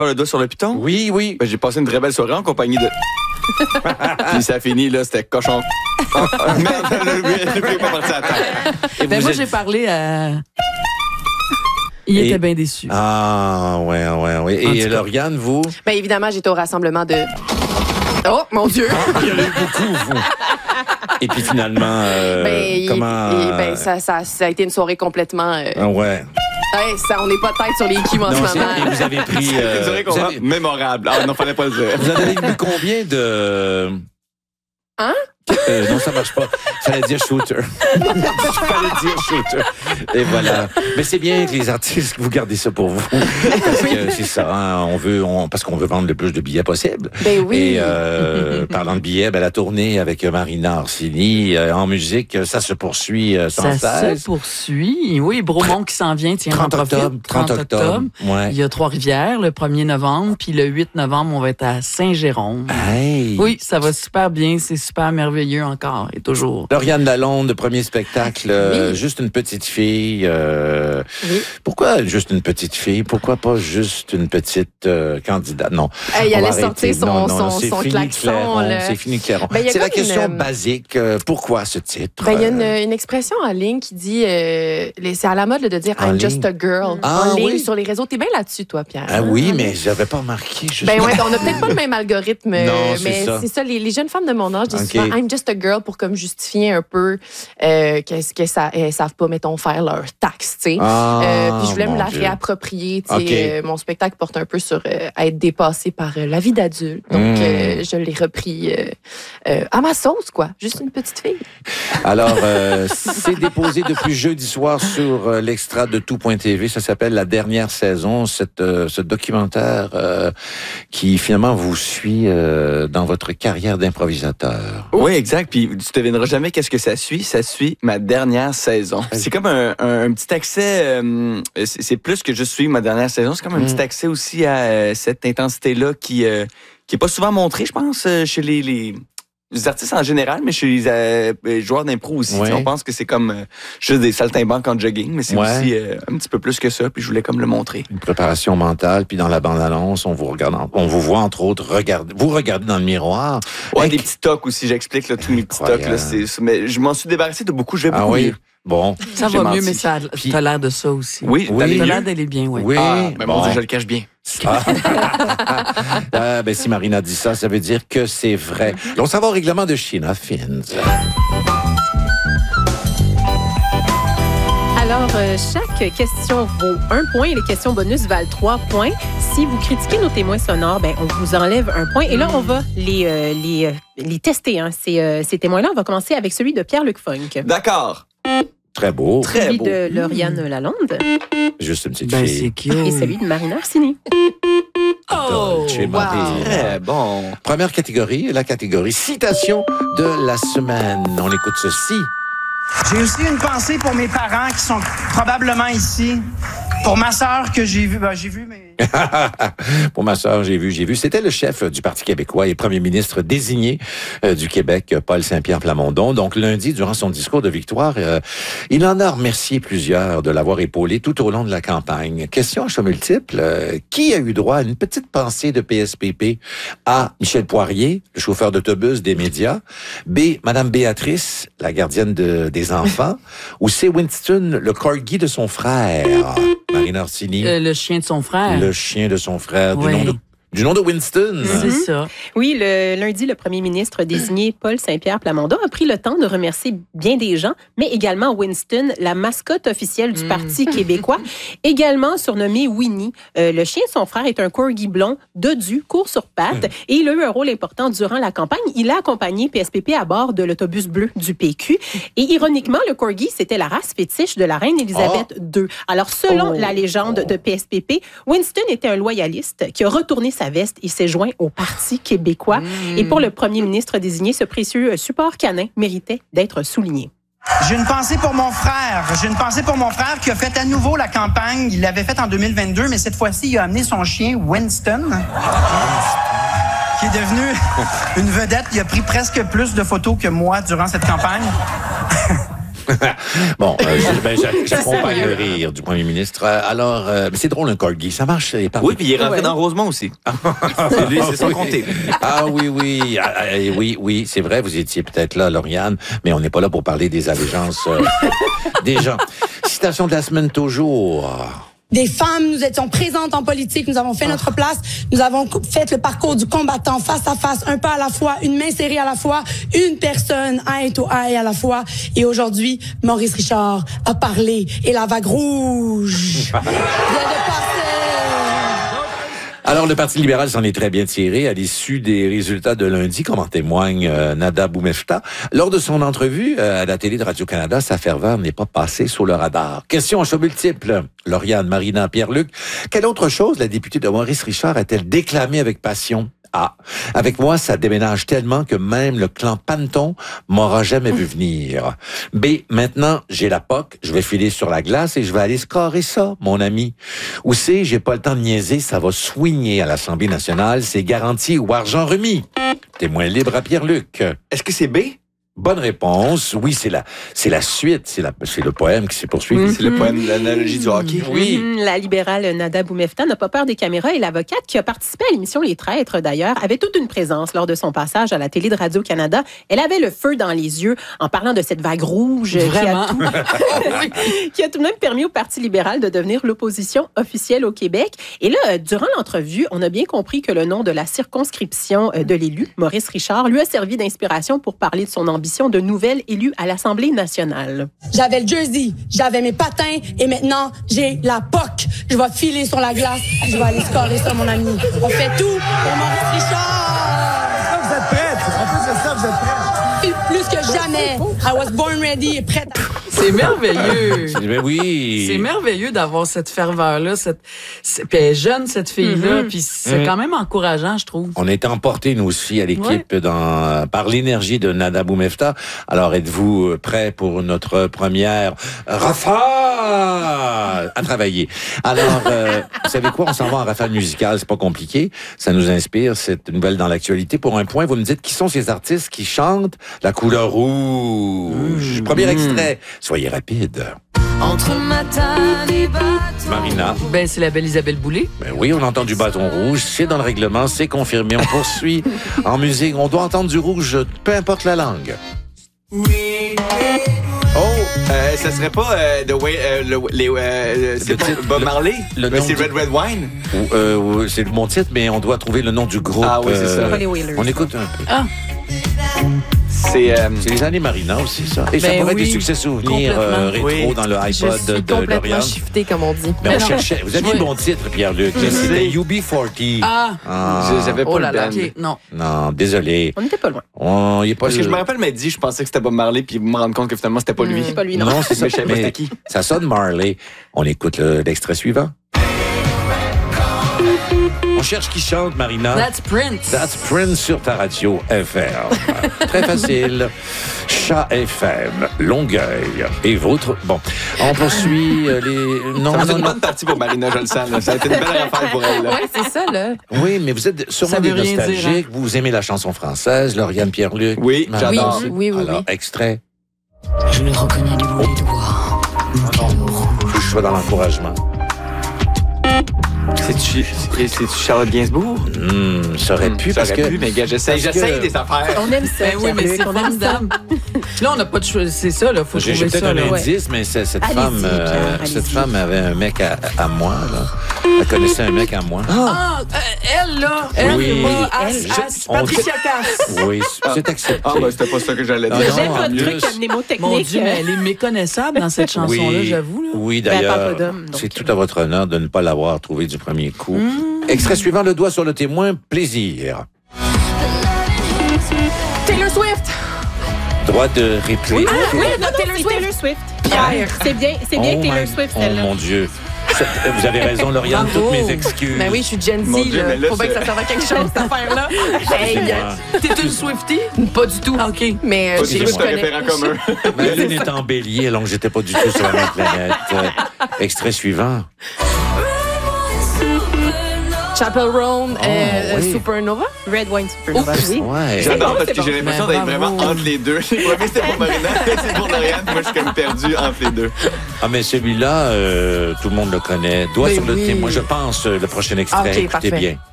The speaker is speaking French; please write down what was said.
Le doigt sur le piton? Oui, oui. Ben, j'ai passé une très belle soirée en compagnie de... Puis ça a fini, là, c'était cochon. Merde, le bruit est pas parti à terre. Ben moi, j'ai parlé à... Il était bien déçu. Ah, ouais. Et Lauriane, vous? Bien évidemment, j'étais au rassemblement de... Oh, mon Dieu! Il y en a eu beaucoup, vous. Et puis finalement, ça a été une soirée complètement... ouais. Ouais, on n'est pas tête sur les culs en ce moment. Et vous avez pris... c'est mémorable. Ah non, fallait pas le dire. Vous en avez vu combien de... Hein? Non, ça marche pas. Fallait dire shooter. Fallait dire shooter. Et voilà. Mais c'est bien que les artistes, vous gardez ça pour vous. Parce que c'est ça, hein, parce qu'on veut vendre le plus de billets possible. Ben oui. Et parlant de billets, la tournée avec Marina Orsini en musique, ça se poursuit sans cesse. Ça se poursuit. Oui, Bromont qui s'en vient, tiens, 30 octobre. Ouais. Il y a Trois-Rivières le 1er novembre, puis le 8 novembre, on va être à Saint-Jérôme. Hey. Oui, ça va super bien, c'est super merveilleux encore et toujours. Lauriane Lalonde, premier spectacle, oui. Juste une petite fille. Oui. Pourquoi juste une petite fille? Pourquoi pas juste une petite candidate? Non. Il allait sortir son klaxon. Clairon, c'est fini, Clairon. C'est la question basique. Pourquoi ce titre? Il y a une expression en ligne qui dit, c'est à la mode de dire « I'm just a girl ». En ligne, sur les réseaux. T'es bien là-dessus, toi, Pierre. Ah oui, mais j'avais pas remarqué. On n'a peut-être pas le même algorithme, non, mais c'est ça. Les jeunes femmes de mon âge disent souvent « I'm just a girl » pour comme justifier un peu qu'elles savent pas, mettons, faire leurs taxes, tu sais. Puis je voulais me la réapproprier, tu sais. Mon spectacle porte un peu sur être dépassé par la vie d'adulte. Donc, je l'ai repris à ma sauce, quoi. Juste une petite fille. Alors, c'est déposé depuis jeudi soir sur l'extra de tout.tv. Ça s'appelle La dernière saison, ce documentaire qui finalement vous suit dans votre carrière d'improvisateur. Oui, exact. Puis tu devineras jamais qu'est-ce que ça suit. Ça suit ma dernière saison. C'est comme un petit accès. C'est plus que juste suivre ma dernière saison. C'est comme un petit accès aussi à cette intensité-là qui est pas souvent montrée, je pense, chez les artistes en général, mais chez les joueurs d'impro aussi. Ouais. On pense que c'est comme juste des saltimbanques en jogging, mais c'est aussi un petit peu plus que ça. Puis je voulais comme le montrer. Une préparation mentale. Puis dans la bande-annonce, on vous voit entre autres regarder dans le miroir. Ouais, des petits tocs aussi. J'explique là, tous mes petits tocs. Là, mais je m'en suis débarrassé de beaucoup. Je vais beaucoup mieux. Bon. Ça va mieux, mais t'as l'air de ça aussi. Oui, t'as l'air d'aller bien, oui. Oui, mon Dieu, je le cache bien. Si Marina dit ça, ça veut dire que c'est vrai. On s'en va au règlement de Sheena Fins. Alors, chaque question vaut 1 point et les questions bonus valent 3 points. Si vous critiquez nos témoins sonores, on vous enlève 1 point. Et là, on va les tester. Hein. Ces témoins-là, on va commencer avec celui de Pierre-Luc Funk. D'accord. Très beau. Celui de Lauriane Lalonde. Juste une petite fille. C'est cute. Et celui de Marina Orsini. Dolce Maria. Très bon. Première catégorie, la catégorie citation de la semaine. On écoute ceci. J'ai aussi une pensée pour mes parents qui sont probablement ici. Pour ma sœur que j'ai vue, mais... Pour ma sœur, j'ai vu. C'était le chef du Parti québécois et premier ministre désigné du Québec, Paul Saint-Pierre Plamondon. Donc, lundi, durant son discours de victoire, il en a remercié plusieurs de l'avoir épaulé tout au long de la campagne. Question à choix multiple. Qui a eu droit à une petite pensée de PSPP? A. Michel Poirier, le chauffeur d'autobus des médias. B. Madame Béatrice, la gardienne des enfants. Ou C. Winston, le corgi de son frère. Marina Orsini. Le chien de son frère. Le chien de son frère, Oui. du nom de Winston. C'est ça. Oui, le lundi, le premier ministre désigné Paul Saint-Pierre Plamondon a pris le temps de remercier bien des gens, mais également Winston, la mascotte officielle du Parti québécois, également surnommé Winnie. Le chien de son frère est un corgi blond, dodu, court sur pattes, et il a eu un rôle important durant la campagne. Il a accompagné PSPP à bord de l'autobus bleu du PQ. Et ironiquement, le corgi, c'était la race fétiche de la reine Élisabeth II. Alors, selon la légende de PSPP, Winston était un loyaliste qui a retourné sa veste et s'est joint au Parti québécois. Et pour le premier ministre désigné, ce précieux support canin méritait d'être souligné. J'ai une pensée pour mon frère. Qui a fait à nouveau la campagne. Il l'avait faite en 2022, mais cette fois-ci, il a amené son chien Winston, qui est devenu une vedette. Il a pris presque plus de photos que moi durant cette campagne. Bon, j'accompagne le rire du premier ministre. Alors, c'est drôle, un corgi. Ça marche. Oui, puis il est rentré dans Rosemont aussi. C'est lui, c'est son comté. Ah oui, c'est vrai, vous étiez peut-être là, Lauriane, mais on n'est pas là pour parler des allégeances des gens. Citation de la semaine toujours. Des femmes, nous étions présentes en politique, nous avons fait notre place, nous avons fait le parcours du combattant face à face, un pas à la fois, une main serrée à la fois, une personne eye to eye à la fois. Et aujourd'hui, Maurice Richard a parlé et la vague rouge vient de passer. Alors, le Parti libéral s'en est très bien tiré à l'issue des résultats de lundi, comme en témoigne Nada Boumefta. Lors de son entrevue à la télé de Radio-Canada, sa ferveur n'est pas passée sous le radar. Question en choix multiple. Lauriane, Marina, Pierre-Luc, quelle autre chose la députée de Maurice Richard a-t-elle déclamé avec passion? A. Avec moi, ça déménage tellement que même le clan Panton m'aura jamais vu venir. B. Maintenant, j'ai la POC, je vais filer sur la glace et je vais aller scorer ça, mon ami. Ou C. J'ai pas le temps de niaiser, ça va swinguer à l'Assemblée nationale, c'est garanti ou argent remis. Témoin libre à Pierre-Luc. Est-ce que c'est B? Bonne réponse. Oui, c'est la suite. C'est le poème qui s'est poursuivi. C'est le poème de l'analogie du hockey. Oui. La libérale Nada Boumefta n'a pas peur des caméras et l'avocate qui a participé à l'émission Les Traîtres, d'ailleurs, avait toute une présence lors de son passage à la télé de Radio-Canada. Elle avait le feu dans les yeux en parlant de cette vague rouge qui a tout de même permis au Parti libéral de devenir l'opposition officielle au Québec. Et là, durant l'entrevue, on a bien compris que le nom de la circonscription de l'élu, Maurice Richard, lui a servi d'inspiration pour parler de son ambition de nouvel élu à l'Assemblée nationale. J'avais le jersey, j'avais mes patins et maintenant, j'ai la POC. Je vais filer sur la glace, je vais aller scorer ça, mon ami. On fait tout pour Maurice Richard! Vous êtes prête? En plus de ça, vous êtes prête? Plus que jamais, I was born ready et prête. C'est merveilleux. Oui. C'est merveilleux d'avoir cette ferveur-là. Puis elle est jeune, cette fille-là. Puis c'est quand même encourageant, je trouve. On est emportés, nous aussi, à l'équipe par l'énergie de Nada Boumefta. Alors, êtes-vous prêts pour notre première rafale à travailler? Alors, vous savez quoi? On s'en va en rafale musicale. C'est pas compliqué. Ça nous inspire, cette nouvelle dans l'actualité. Pour un point, vous me dites qui sont ces artistes qui chantent la couleur rouge. Premier extrait. Soyez rapide. Entre Matane et Bâton. Marina. Ben, c'est la belle Isabelle Boulay. Ben oui, on entend du bâton rouge. C'est dans le règlement, c'est confirmé. On poursuit. En musique, on doit entendre du rouge, peu importe la langue. Ça serait pas Bob Marley? C'est Red Red Wine? C'est mon titre, mais on doit trouver le nom du groupe. Ah oui, c'est ça. On écoute un peu. Ah. C'est les années Marina aussi, ça. Et ça pourrait être des succès souvenirs rétro dans le iPod de Lauriane. Complètement shifté, comme on dit. Mais on cherchait. Vous aviez un bon titre, Pierre-Luc. C'était UB40. J'avais pas le band. Okay, non. Non, désolé. On n'était pas loin. Parce que je me rappelle, m'a dit, je pensais que c'était Bob Marley, puis me rendre compte que finalement, c'était pas lui. C'est pas lui, non. Non, c'est ça. Je savais pas c'était qui. Ça sonne Marley. On écoute l'extrait suivant. On cherche qui chante, Marina. That's Prince. That's Prince sur ta radio FM. Très facile. Chat FM, Longueuil et votre... Bon, on poursuit les... Non, c'est une bonne partie pour Marina, je le sens. Là. Ça a été une belle affaire pour elle. Oui, c'est ça, là. Oui, mais vous êtes sûrement des nostalgiques. Vous aimez la chanson française, Lauriane, Pierre-Luc. Oui, j'adore. Oui. Alors, extrait. Je le reconnais du bout des doigts. Faut que je sois dans l'encouragement. C'est-tu Charlotte Gainsbourg? Ça aurait pu, parce que... mais gars, j'essaye des affaires. On aime ça. Oui, mais c'est formidable. Là, on n'a pas de choix. C'est ça, là. Faut trouver ça. J'ai peut-être un indice, mais cette femme avait un mec à moi, là. Elle connaissait un mec à moi. Elle, là. Oui. Patricia Cass. Oui, c'est accepté. C'était pas ça que j'allais dire. J'aime pas de truc mnémotechnique. Mon Dieu, mais elle est méconnaissable dans cette chanson-là, j'avoue. Oui, d'ailleurs, c'est tout à votre honneur de ne pas l'avoir trouvé du premier coup. Extrait suivant, le doigt sur le témoin, plaisir. Taylor Swift! Droit de réplique. Taylor Swift. Pierre. C'est bien Taylor Swift, celle-là. Oh mon Dieu. Vous avez raison, Lauriane, toutes mes excuses. Ben oui, je suis Gen Z, là. Faut bien que ça serve à quelque chose, cette affaire-là. T'es une Swiftie? Pas du tout. OK. Mais j'ai juste un référent commun. Ma lune est en bélier, alors que j'étais pas du tout sur la même planète. Extrait suivant. Chapel Roan, Supernova. Red Wine Supernova, oui. Ouais. J'adore parce que j'ai l'impression d'être vraiment entre les deux. Le premier, c'était pour Marina, c'est pour Lauriane. Moi, je suis comme perdu entre les deux. Ah, mais celui-là, tout le monde le connaît. Doigt sur le thé. Moi, je pense, le prochain extrait, écoutez bien.